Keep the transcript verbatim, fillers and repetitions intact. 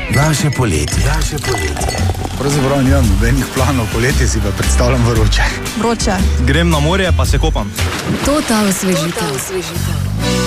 Naše poletje. Naše poletje. Pravzaprav nimam nobenih planov, poletje si pa predstavljam vroče. Vroče. Grem na morje, pa se kopam. Total osvežitev.